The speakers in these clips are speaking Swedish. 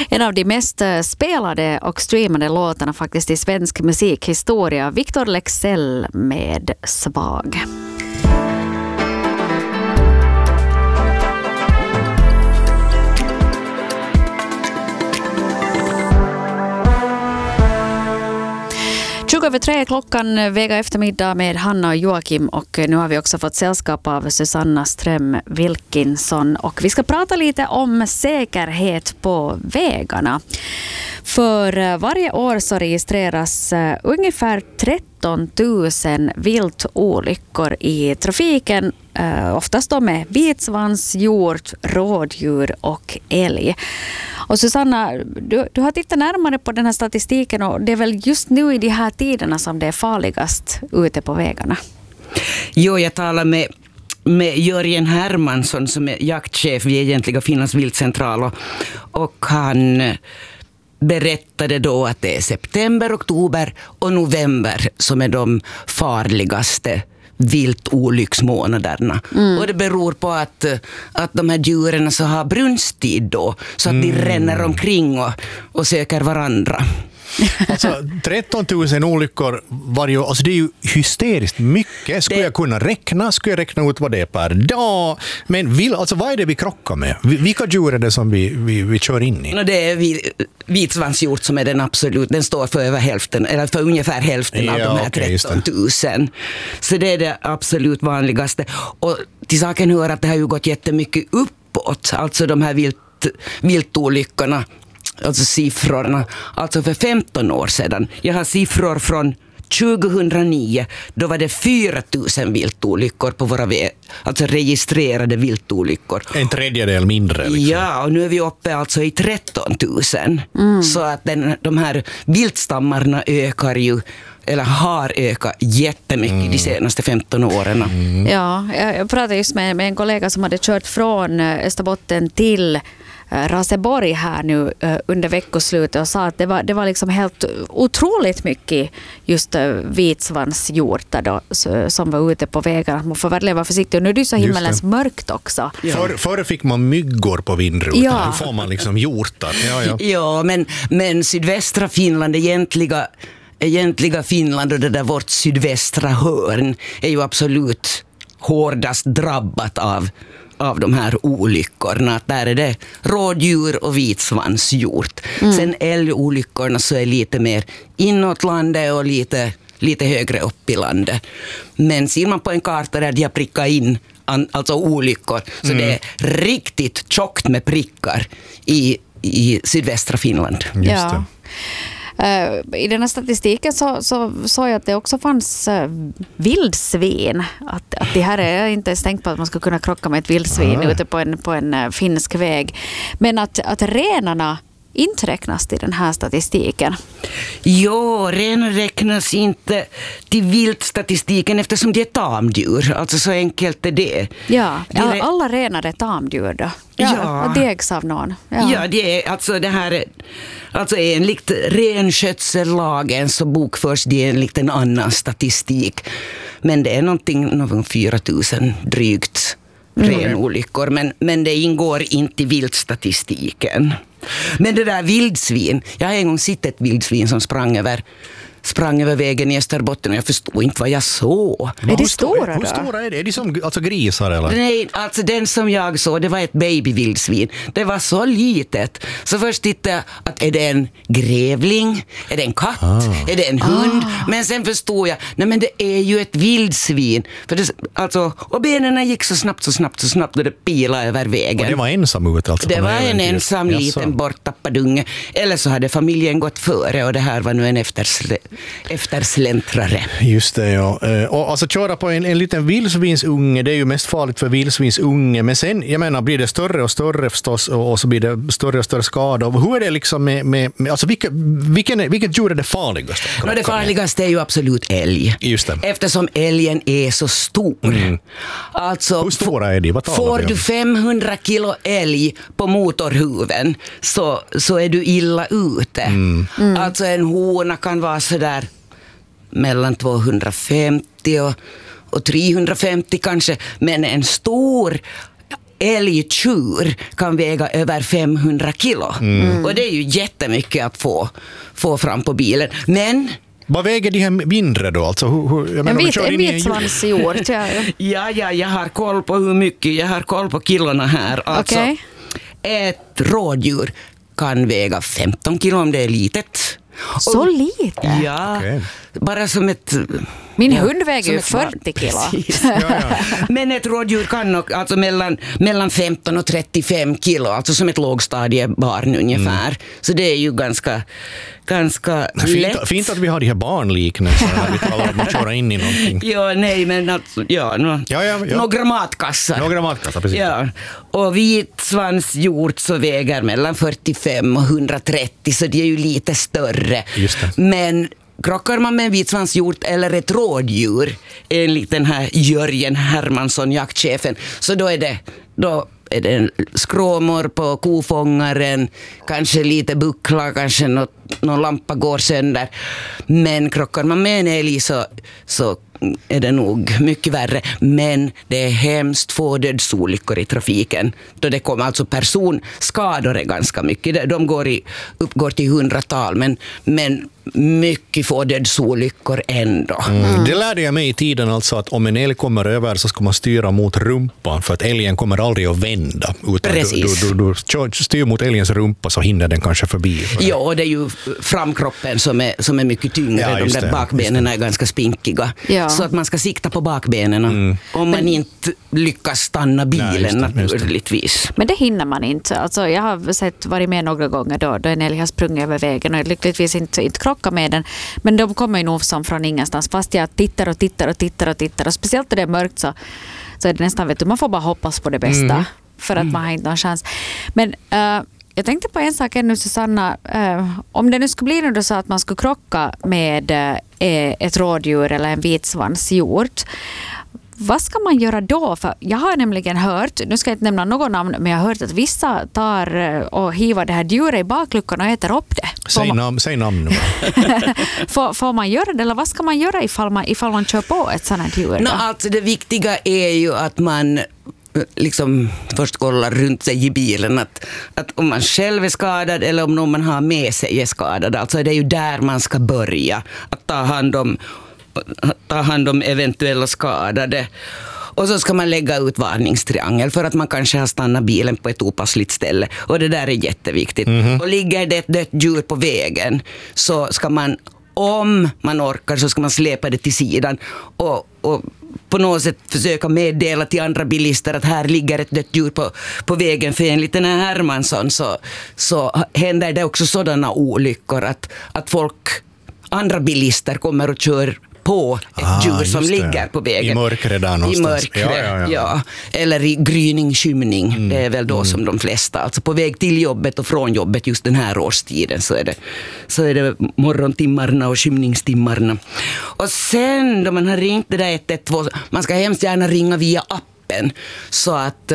En av de mest spelade och streamade låtarna faktiskt i svensk musikhistoria. Victor Leksell med Svag. Över 3 klockan vega eftermiddag med Hanna och Joakim, och nu har vi också fått sällskap av Susanna Ström Wilkinson, och vi ska prata lite om säkerhet på vägarna. För varje år så registreras ungefär 13 000 viltolyckor i trafiken, oftast då med vitsvans, hjort, rådjur och älg. Och Susanna, du har tittat närmare på den här statistiken, och det är väl just nu i de här tiderna som det är farligast ute på vägarna? Jo, jag talar med Jörgen Hermansson som är jaktchef vid egentliga Finlands viltcentral, och han berättade då att det är september, oktober och november som är de farligaste viltolycksmånaderna. Och det beror på att de här djuren så har brunsttid då, så att de ränner omkring och söker varandra. Alltså 13 000 olyckor varje år, alltså det är ju hysteriskt mycket. Skulle jag kunna räkna? Skulle jag räkna ut vad det är per dag? Men alltså, vad är det vi krockar med? Vilka djur är det som vi kör in i? Det är vitsvanshjort som är den absolut, den står för över hälften, eller för ungefär hälften av de här 13 000. Så det är det absolut vanligaste. Och till saken hör att det har ju gått jättemycket uppåt, alltså de här viltolyckorna. Alltså siffrorna, alltså för 15 år sedan. Jag har siffror från 2009, då var det 4 000 viltolyckor på våra alltså registrerade viltolyckor. En tredjedel mindre. Liksom. Ja, och nu är vi uppe alltså i 13 000. Så att de här viltstammarna ökar ju, eller har ökat jättemycket de senaste 15 åren. Ja, jag pratade just med en kollega som hade kört från Österbotten till Raseborg här nu under veckoslutet, och sa att det var liksom helt otroligt mycket just vitsvanshjortar då, som var ute på vägarna. Man får väl vara försiktig, och nu är det så himmelens mörkt också. Ja. Förr fick man myggor på vindrutan, nu får man liksom hjortar. Ja, men sydvästra Finland, egentliga Finland och det där vårt sydvästra hörn är ju absolut hårdast drabbat av de här olyckorna. Där är det rådjur och vitsvanshjort. Sen älgolyckorna så är lite mer inåt landet och lite högre upp i landet. Men ser man på en karta där de har prickat in alltså olyckor, så det är riktigt tjockt med prickar i sydvästra Finland. Just det. I den här statistiken så såg jag att det också fanns vildsvin. Att det här är inte ens tänkt på att man ska kunna krocka med ett vildsvin ute på en finsk väg. Men att renarna inte räknas till den här statistiken. Ja, renar räknas inte till viltstatistiken eftersom det är tamdjur. Alltså så enkelt är det. Ja, alla renar är tamdjur då. Ja. Det ägs av någon. Ja, det är alltså det här. Alltså enligt renskötsellagen så bokförs det enligt en annan statistik. Men det är någon 4 000 drygt renolyckor. Men det ingår inte i viltstatistiken. Men det där vildsvin, jag har en gång sett ett vildsvin som sprang över vägen i Österbotten, och jag förstod inte vad jag såg. Är det stora då? Hur stora är det? Är det som alltså grisar eller? Nej, alltså den som jag såg, det var ett babyvildsvin. Det var så litet. Så först tittade jag att är det en grävling? Är det en katt? Är det en hund? Men sen förstod jag, nej men det är ju ett vildsvin. För det, alltså, och benen gick så snabbt och det pilade över vägen. Och det var ensam ut alltså? Det var en ensam liten borttappad unge. Eller så hade familjen gått före, och det här var nu en eftersläntrare. Just det, ja. Och alltså köra på en liten vildsvinsunge, det är ju mest farligt för vildsvinsunge. Men sen, jag menar, blir det större och större förstås, och så blir det större och större skada. Och hur är det liksom med alltså vilket djur är det farligaste? Det farligaste är ju absolut älg. Just det. Eftersom älgen är så stor. Alltså, hur stora är de? Vad talar får du 500 kilo älg på motorhuven så är du illa ute. Alltså en hona kan vara sådär mellan 250 och 350 kanske, men en stor älgtjur kan väga över 500 kilo. Och det är ju jättemycket att få fram på bilen. Men vad väger de här mindre då? Alltså, en vitsvanshjort. Ja, jag har koll på hur mycket. Jag har koll på kilorna här. Alltså, ett rådjur kan väga 15 kilo om det är litet. Så lite? Ja, bara som ett... Min hund väger ju 40 kilo. Men ett rådjur kan nog, alltså mellan 15 och 35 kilo, alltså som ett lågstadiebarn ungefär. Så det är ju ganska lätt. Fint att vi har de här barnliknelserna när vi talar om att köra in i någonting. Ja, nej, men alltså, några matkassar. Några matkassar, precis. Ja. Och vitsvanshjort så väger mellan 45 och 130, så det är ju lite större. Just det. Men krockar man med en vitsvanshjort eller ett rådjur, enligt den här Jörgen Hermansson, jaktchefen, så då är det skråmor på kofångaren, kanske lite buckla, kanske någon lampa går sönder. Men krockar man med en älg så är det nog mycket värre. Men det är hemskt få dödsolyckor i trafiken. Då det kommer alltså personskador är ganska mycket. De uppgår till 100-tal, men mycket få dödsolyckor ändå. Det lärde jag mig i tiden, alltså att om en älg kommer över så ska man styra mot rumpan, för att älgen kommer aldrig att vända. Utan du styr mot älgens rumpa så hinner den kanske förbi. Ja, och det är ju framkroppen som är mycket tyngre. De där bakbenen är ganska spinkiga. Ja. Så att man ska sikta på bakbenen om man inte lyckas stanna bilen naturligtvis. Men det hinner man inte. Alltså, jag har varit med några gånger då en älg har sprungit över vägen och lyckligtvis inte krocka med den. Men de kommer ju nog som från ingenstans. Fast jag tittar och speciellt när det är mörkt så är det nästan, man får bara hoppas på det bästa. För att man har inte någon chans. Men jag tänkte på en sak ännu, Susanna. Om det nu skulle bli något så att man skulle krocka med ett rådjur eller en vitsvanshjort, vad ska man göra då? För jag har nämligen hört, nu ska jag inte nämna någon namn, men jag har hört att vissa tar och hivar det här djuret i bakluckan och äter upp det. Säg namn nu. Får man göra det, eller vad ska man göra ifall man kör på ett sådant här djur? Alltså det viktiga är ju att man liksom först kollar runt sig i bilen att om man själv är skadad eller om någon man har med sig är skadad. Alltså det är ju där man ska börja, att ta hand om eventuella skadade. Och så ska man lägga ut varningstriangel för att man kanske har stannat bilen på ett opassligt ställe. Och det där är jätteviktigt. Och ligger det ett dött djur på vägen så ska man, om man orkar, så ska man släpa det till sidan och på något sätt försöka meddela till andra bilister att här ligger ett dött djur på vägen. För enligt den här Hermansson så händer det också sådana olyckor att andra bilister kommer och kör på ett djur som ligger på vägen. I mörkret där någonstans. I mörkret, ja. Eller i gryning, skymning. Det är väl då som de flesta. Alltså på väg till jobbet och från jobbet just den här årstiden så är det morgontimmarna och skymningstimmarna. Och sen då man har ringt det där 112, man ska hemskt gärna ringa via appen så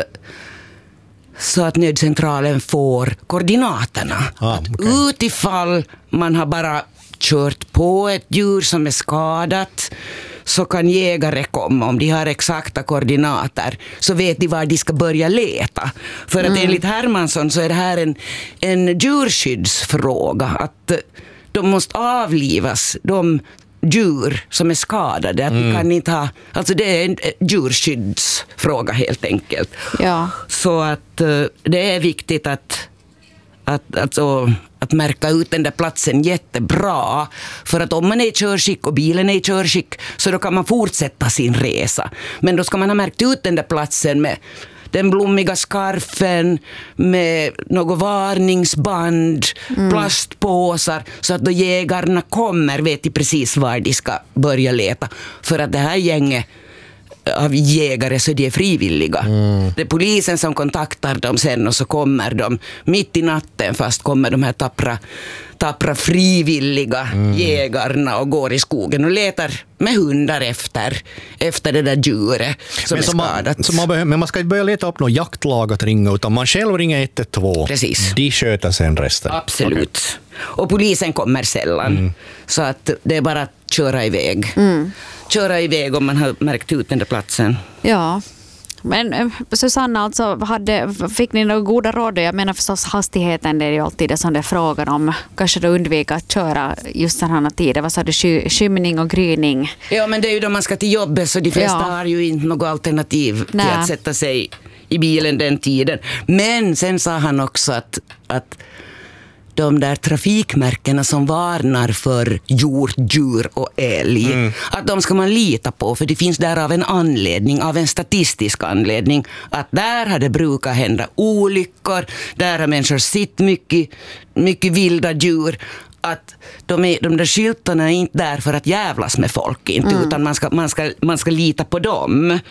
att nödcentralen får koordinaterna. Utifall man har bara kört på ett djur som är skadat så kan jägare komma. Om de har exakta koordinater så vet de var de ska börja leta. För att enligt Hermansson så är det här en djurskyddsfråga. Att de måste avlivas, de djur som är skadade. Att vi kan inte ha, alltså det är en djurskyddsfråga helt enkelt. Ja. Så att det är viktigt att märka ut den där platsen jättebra. För att om man är i körskick och bilen är i körskick så då kan man fortsätta sin resa. Men då ska man ha märkt ut den där platsen med den blommiga skarfen, med något varningsband, plastpåsar, så att då jägarna kommer vet de precis var de ska börja leta. För att det här gänget av jägare så de är frivilliga. Det är polisen som kontaktar dem sen och så kommer de mitt i natten, fast kommer de här tappra frivilliga jägarna och går i skogen och letar med hundar efter det där djuret som är skadat. Men man ska inte börja leta upp något jaktlag att ringa, utan man själv ringer 112. Precis. De sköter sen resten. Absolut. Okay. Och polisen kommer sällan. Så att det är bara att köra iväg. Köra iväg om man har märkt ut den där platsen. Ja. Men Susanna, alltså, fick ni några goda råd? Jag menar förstås hastigheten, det är ju alltid det som det är frågan om. Kanske då undvika att köra just den här tiden. Vad sa du, skymning och gryning? Ja, men det är ju då man ska till jobbet, så de flesta har ju inte något alternativ till att sätta sig i bilen den tiden. Men sen sa han också att de där trafikmärkena som varnar för hjort, djur och älg, att de ska man lita på, för det finns där av en anledning, av en statistisk anledning, att där har det brukat hända olyckor, där har människor sett mycket vilda djur, att de där skyltarna är inte där för att jävlas med folk, inte, utan man ska lita på dem.